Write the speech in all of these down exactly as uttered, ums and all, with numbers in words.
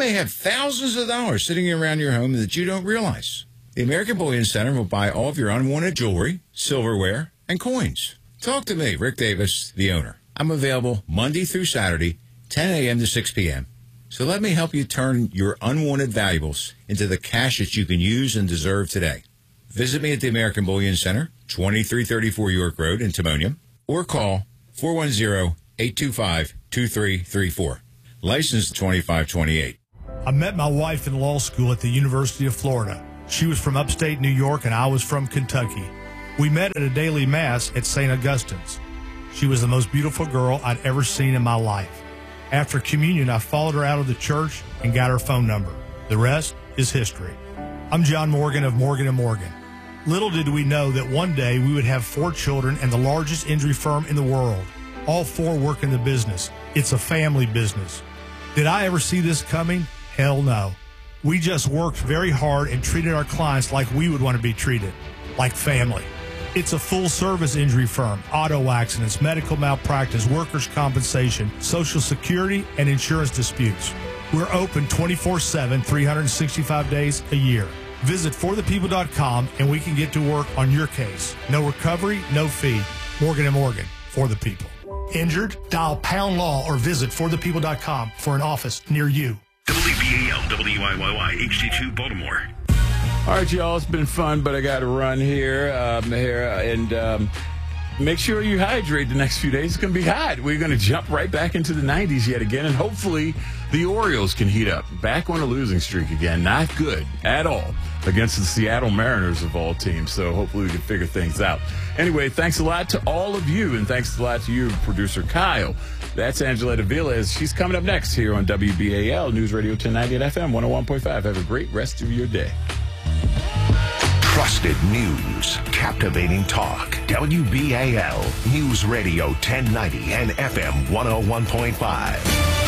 may have thousands of dollars sitting around your home that you don't realize. The American Bullion Center will buy all of your unwanted jewelry, silverware, and coins. Talk to me, Rick Davis, the owner. I'm available Monday through Saturday, ten a.m. to six p.m. So let me help you turn your unwanted valuables into the cash that you can use and deserve today. Visit me at the American Bullion Center, twenty-three thirty-four York Road in Timonium, or call four one zero, eight two five, two three three four. License twenty-five twenty-eight. I met my wife in law school at the University of Florida. She was from upstate New York and I was from Kentucky. We met at a daily mass at Saint Augustine's. She was the most beautiful girl I'd ever seen in my life. After communion, I followed her out of the church and got her phone number. The rest is history. I'm John Morgan of Morgan and Morgan. Little did we know that one day we would have four children and the largest injury firm in the world. All four work in the business. It's a family business. Did I ever see this coming? Hell no. We just worked very hard and treated our clients like we would want to be treated, like family. It's a full-service injury firm, auto accidents, medical malpractice, workers' compensation, Social Security, and insurance disputes. We're open twenty-four seven, three hundred sixty-five days a year. Visit for the people dot com and we can get to work on your case. No recovery, no fee. Morgan and Morgan, for the people. Injured? Dial pound law or visit for the people dot com for an office near you. W B A L, W I Y Y, H D two, Baltimore. All right, y'all, it's been fun, but I got to run here, um, here, and um, make sure you hydrate the next few days. It's going to be hot. We're going to jump right back into the nineties yet again, and hopefully the Orioles can heat up. Back on a losing streak again. Not good at all against the Seattle Mariners of all teams, so hopefully we can figure things out. Anyway, thanks a lot to all of you, and thanks a lot to you, producer Kyle. That's Angela Villas. She's coming up next here on W B A L News Radio ten ninety at F M one oh one point five. Have a great rest of your day. Trusted news, captivating talk. W B A L News Radio ten ninety and F M one oh one point five.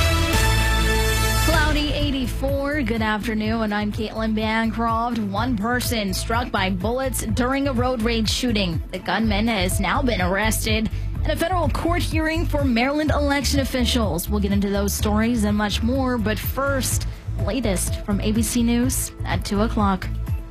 Cloudy eighty-four. Good afternoon. I'm Caitlin Bancroft. One person struck by bullets during a road rage shooting. The gunman has now been arrested. And a federal court hearing for Maryland election officials. We'll get into those stories and much more. But first, latest from A B C News at two o'clock.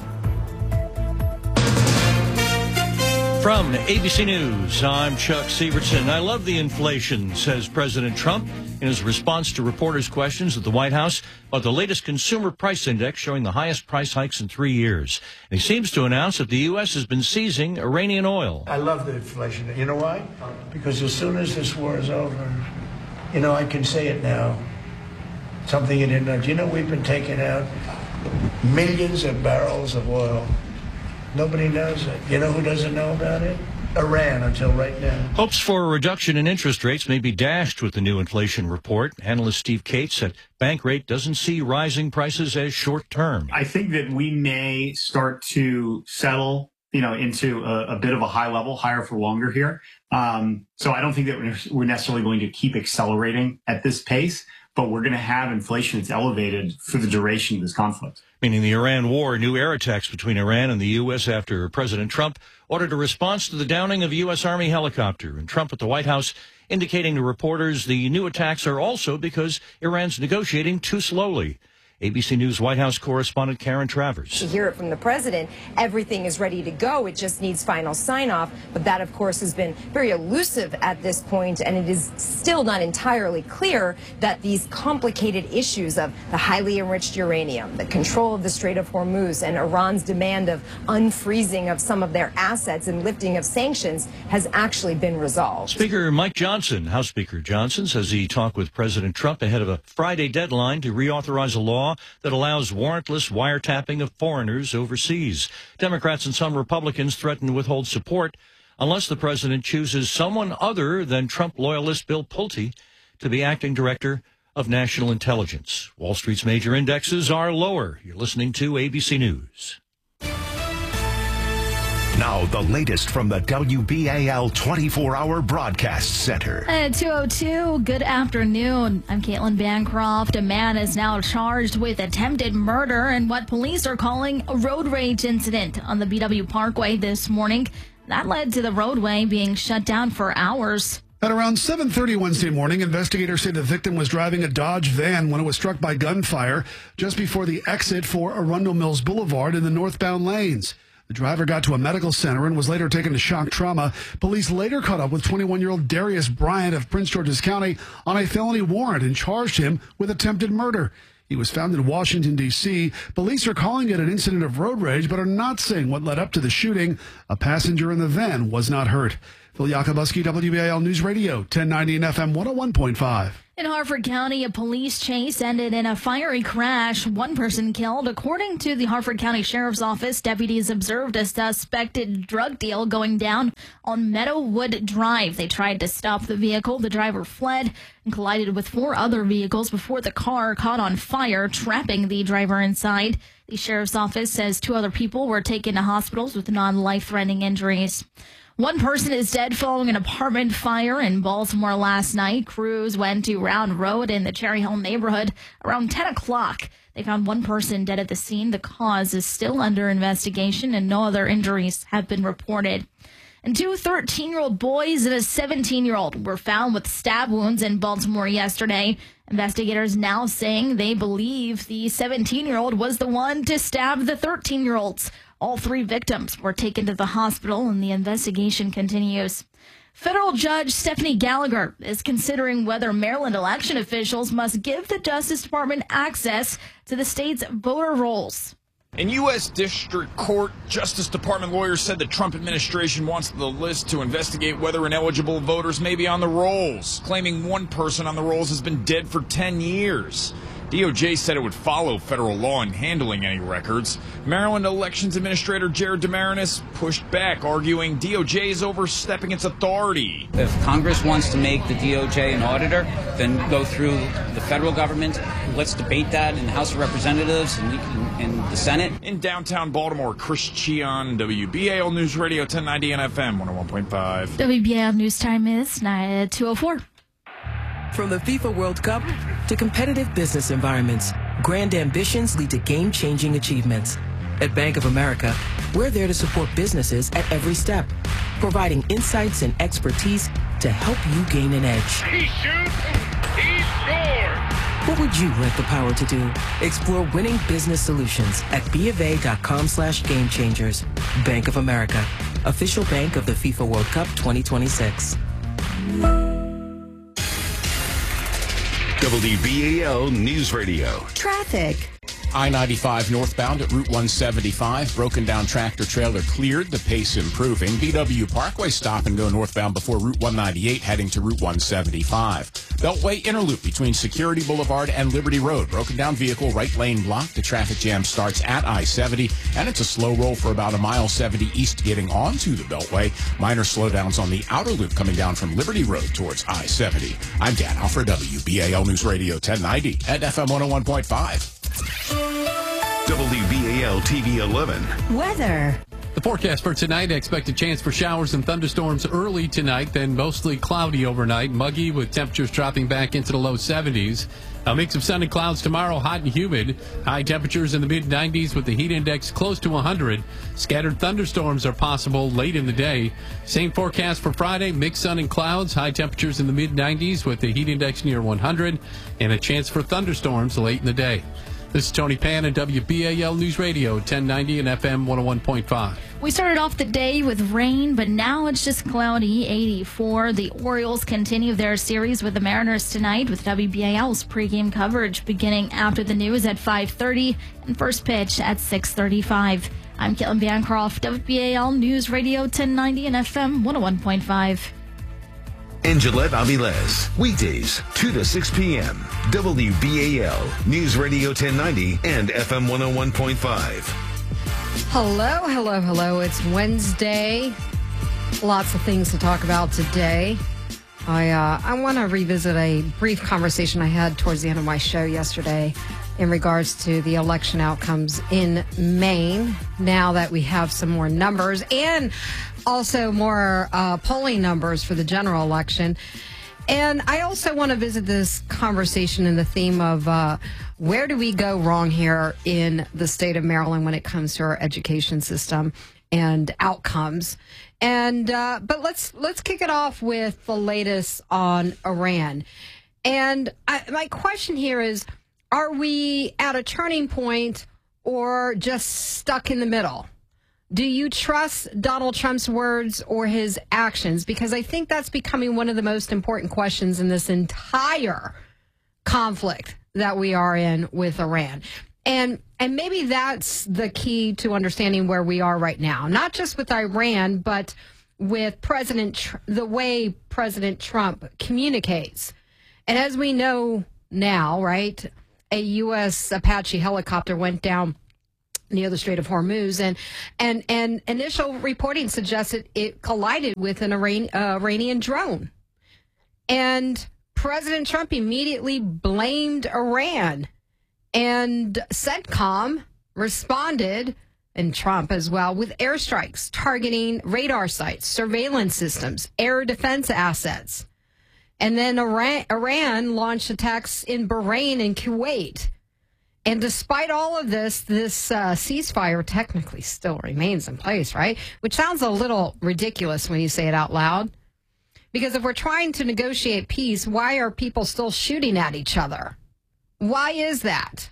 From A B C News, I'm Chuck Severson. I love the inflation, says President Trump in his response to reporters' questions at the White House about the latest consumer price index showing the highest price hikes in three years. And he seems to announce that the U S has been seizing Iranian oil. I love the inflation. You know why? Because as soon as this war is over, you know, I can say it now. Something you didn't know. Do you know we've been taking out millions of barrels of oil? Nobody knows it. You know who doesn't know about it? Iran, until right now. Hopes for a reduction in interest rates may be dashed with the new inflation report. Analyst Steve Cates said bank rate doesn't see rising prices as short term. I think that we may start to settle, you know, into a, a bit of a high level, higher for longer here. Um, so I don't think that we're, we're necessarily going to keep accelerating at this pace, but we're going to have inflation that's elevated for the duration of this conflict. Meaning the Iran war, new air attacks between Iran and the U S after President Trump ordered a response to the downing of a U S Army helicopter. And Trump at the White House indicating to reporters the new attacks are also because Iran's negotiating too slowly. A B C News White House correspondent Karen Travers. To hear it from the president, everything is ready to go. It just needs final sign-off. But that, of course, has been very elusive at this point, and it is still not entirely clear that these complicated issues of the highly enriched uranium, the control of the Strait of Hormuz, and Iran's demand of unfreezing of some of their assets and lifting of sanctions has actually been resolved. Speaker Mike Johnson, House Speaker Johnson, says he talked with President Trump ahead of a Friday deadline to reauthorize a law that allows warrantless wiretapping of foreigners overseas. Democrats and some Republicans threaten to withhold support unless the president chooses someone other than Trump loyalist Bill Pulte to be acting director of national intelligence. Wall Street's major indexes are lower. You're listening to A B C News. Now, the latest from the W B A L twenty-four hour Broadcast Center. At two oh two, good afternoon. I'm Caitlin Bancroft. A man is now charged with attempted murder and what police are calling a road rage incident on the B W Parkway this morning. That led to the roadway being shut down for hours. At around seven thirty Wednesday morning, investigators say the victim was driving a Dodge van when it was struck by gunfire just before the exit for Arundel Mills Boulevard in the northbound lanes. The driver got to a medical center and was later taken to shock trauma. Police later caught up with twenty-one-year-old Darius Bryant of Prince George's County on a felony warrant and charged him with attempted murder. He was found in Washington, D C Police are calling it an incident of road rage, but are not saying what led up to the shooting. A passenger in the van was not hurt. Phil Yakubuski, W B A L News Radio, ten ninety and F M one oh one point five. In Harford County, a police chase ended in a fiery crash. One person killed. According to the Harford County Sheriff's Office, deputies observed a suspected drug deal going down on Meadowwood Drive. They tried to stop the vehicle. The driver fled and collided with four other vehicles before the car caught on fire, trapping the driver inside. The Sheriff's Office says two other people were taken to hospitals with non-life-threatening injuries. One person is dead following an apartment fire in Baltimore last night. Crews went to Round Road in the Cherry Hill neighborhood around ten o'clock. They found one person dead at the scene. The cause is still under investigation, and no other injuries have been reported. And two thirteen-year-old boys and a seventeen-year-old were found with stab wounds in Baltimore yesterday. Investigators now saying they believe the seventeen-year-old was the one to stab the thirteen-year-olds. All three victims were taken to the hospital, and the investigation continues. Federal Judge Stephanie Gallagher is considering whether Maryland election officials must give the Justice Department access to the state's voter rolls. In U S District Court, Justice Department lawyers said the Trump administration wants the list to investigate whether ineligible voters may be on the rolls, claiming one person on the rolls has been dead for ten years. D O J said it would follow federal law in handling any records. Maryland Elections Administrator Jared Demarinis pushed back, arguing D O J is overstepping its authority. If Congress wants to make the D O J an auditor, then go through the federal government. Let's debate that in the House of Representatives and in the Senate. In downtown Baltimore, Chris Cheon, W B A L News Radio, ten ninety and F M one oh one point five. W B A L News Time is two oh four. From the FIFA World Cup to competitive business environments, grand ambitions lead to game-changing achievements. At Bank of America, we're there to support businesses at every step, providing insights and expertise to help you gain an edge. He shoots, he scores! What would you like the power to do? Explore winning business solutions at BofA.com slash game changers. Bank of America, official bank of the FIFA World Cup twenty twenty-six. W B A L News Radio. Traffic. I ninety-five northbound at Route one seventy-five. Broken down tractor trailer cleared. The pace improving. B W Parkway stop and go northbound before Route one ninety-eight heading to Route one seventy-five. Beltway interloop between Security Boulevard and Liberty Road. Broken down vehicle right lane blocked. The traffic jam starts at I seventy and it's a slow roll for about a mile seventy east getting onto the Beltway. Minor slowdowns on the outer loop coming down from Liberty Road towards I seventy. I'm Dan Alfred, W B A L News Radio ten ninety at F M one oh one point five. W B A L T V eleven. Weather. The forecast for tonight, expect a chance for showers and thunderstorms early tonight, then mostly cloudy overnight, muggy with temperatures dropping back into the low seventies. A mix of sun and clouds tomorrow, hot and humid. High temperatures in the mid nineties with the heat index close to one hundred. Scattered thunderstorms are possible late in the day. Same forecast for Friday, mixed sun and clouds, high temperatures in the mid nineties with the heat index near one hundred, and a chance for thunderstorms late in the day. This is Tony Pan at W B A L News Radio, ten ninety and F M one oh one point five. We started off the day with rain, but now it's just cloudy, eighty-four. The Orioles continue their series with the Mariners tonight with W B A L's pregame coverage beginning after the news at five thirty and first pitch at six thirty-five. I'm Caitlin Bancroft, W B A L News Radio, ten ninety and F M one oh one point five. And Gillette Aviles, weekdays, two to six p.m. W B A L, News Radio ten ninety and F M one oh one point five. Hello, hello, hello. It's Wednesday. Lots of things to talk about today. I, uh, I want to revisit a brief conversation I had towards the end of my show yesterday in regards to the election outcomes in Maine, now that we have some more numbers and also more uh, polling numbers for the general election. And I also want to visit this conversation in the theme of uh, where do we go wrong here in the state of Maryland when it comes to our education system and outcomes. And uh, but let's let's kick it off with the latest on Iran. And I, my question here is, are we at a turning point or just stuck in the middle? Do you trust Donald Trump's words or his actions? Because I think that's becoming one of the most important questions in this entire conflict that we are in with Iran. And and maybe that's the key to understanding where we are right now, not just with Iran, but with President Tr- the way President Trump communicates. And as we know now, right, a U S Apache helicopter went down near the Strait of Hormuz, and and, and initial reporting suggested it collided with an Iran, uh, Iranian drone. And President Trump immediately blamed Iran. And CENTCOM responded, and Trump as well, with airstrikes targeting radar sites, surveillance systems, air defense assets. And then Iran, Iran launched attacks in Bahrain and Kuwait. And despite all of this, this uh, ceasefire technically still remains in place, right? Which sounds a little ridiculous when you say it out loud. Because if we're trying to negotiate peace, why are people still shooting at each other? Why is that?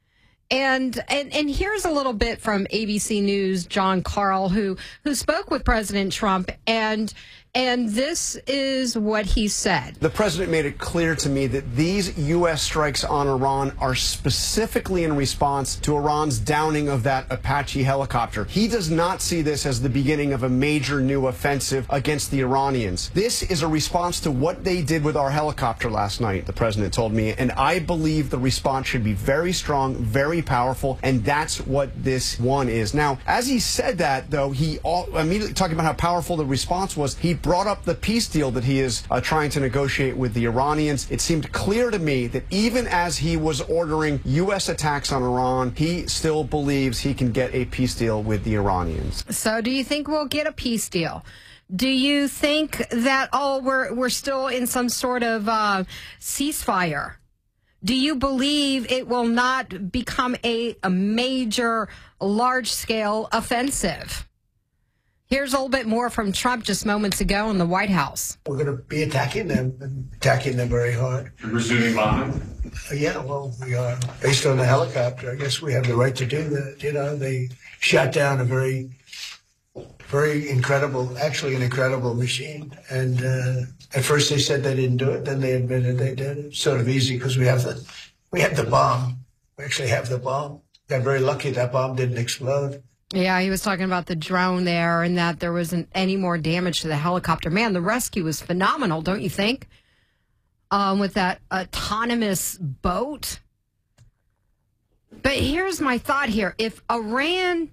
And, and and here's a little bit from A B C News' John Carl, who who spoke with President Trump, and and this is what he said. The president made it clear to me that these U S strikes on Iran are specifically in response to Iran's downing of that Apache helicopter. He does not see this as the beginning of a major new offensive against the Iranians. This is a response to what they did with our helicopter last night, the president told me, and I believe the response should be very strong, very powerful, and that's what this one is. Now, as he said that, though, he all, immediately talking about how powerful the response was, he brought up the peace deal that he is uh, trying to negotiate with the Iranians. It seemed clear to me that even as he was ordering U S attacks on Iran, he still believes he can get a peace deal with the Iranians. So do you think we'll get a peace deal? Do you think that, oh, we're, we're still in some sort of uh, ceasefire? Do you believe it will not become a, a major, large-scale offensive? Here's a little bit more from Trump just moments ago in the White House. We're going to be attacking them, and attacking them very hard. Resuming bombing? Uh, yeah, well, we are. Based on the helicopter, I guess we have the right to do that. You know, they shot down a very, very incredible, actually an incredible machine. And uh, at first they said they didn't do it. Then they admitted they did it. It's sort of easy because we have the, we have the bomb. We actually have the bomb. Got very lucky that bomb didn't explode. Yeah, he was talking about the drone there and that there wasn't any more damage to the helicopter. Man, the rescue was phenomenal, don't you think? Um, with that autonomous boat. But here's my thought here. If Iran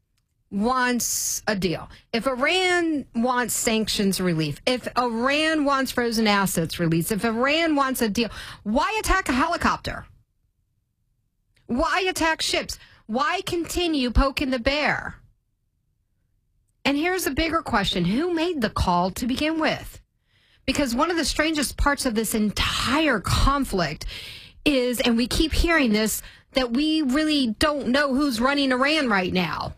wants a deal, if Iran wants sanctions relief, if Iran wants frozen assets release, if Iran wants a deal, why attack a helicopter? Why attack ships? Why continue poking the bear? And here's a bigger question. Who made the call to begin with? Because one of the strangest parts of this entire conflict is, and we keep hearing this, that we really don't know who's running Iran right now.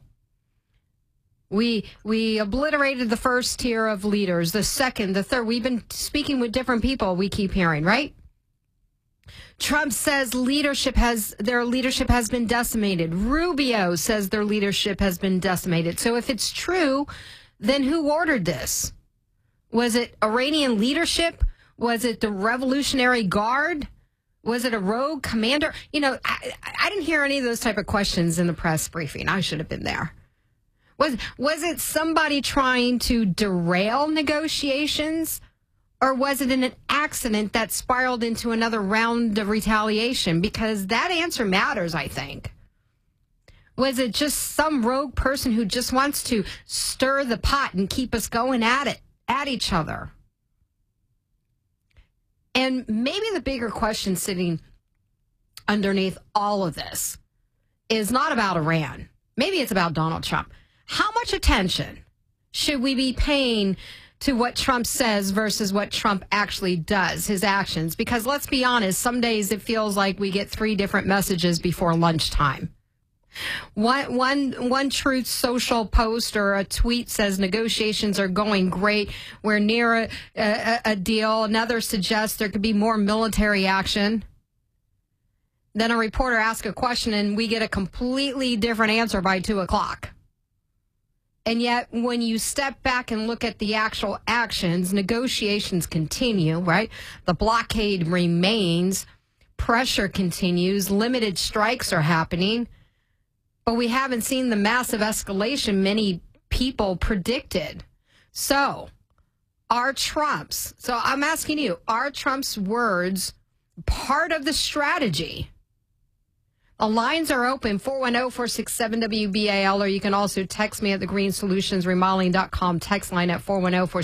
We we obliterated the first tier of leaders, the second, the third. We've been speaking with different people, we keep hearing, right? Trump says leadership has their leadership has been decimated. Rubio says their leadership has been decimated. So if it's true, then who ordered this? Was it Iranian leadership? Was it the Revolutionary Guard? Was it a rogue commander? You know, I, I didn't hear any of those type of questions in the press briefing. I should have been there. Was was it somebody trying to derail negotiations? Or was it an accident that spiraled into another round of retaliation? Because that answer matters, I think. Was it just some rogue person who just wants to stir the pot and keep us going at it, at each other? And maybe the bigger question sitting underneath all of this is not about Iran. Maybe it's about Donald Trump. How much attention should we be paying to what Trump says versus what Trump actually does, his actions? Because let's be honest, some days it feels like we get three different messages before lunchtime. One, one, one Truth Social post or a tweet says negotiations are going great. We're near a, a, a deal. Another suggests there could be more military action. Then a reporter asks a question and we get a completely different answer by two o'clock. And yet when you step back and look at the actual actions, negotiations continue, right? The blockade remains. Pressure continues. Limited strikes are happening. But we haven't seen the massive escalation many people predicted. So, are Trump's, so I'm asking you, are Trump's words part of the strategy? The lines are open, four one zero, four six seven, W B A L, or you can also text me at the green solutions remodeling dot com text line at four one zero, four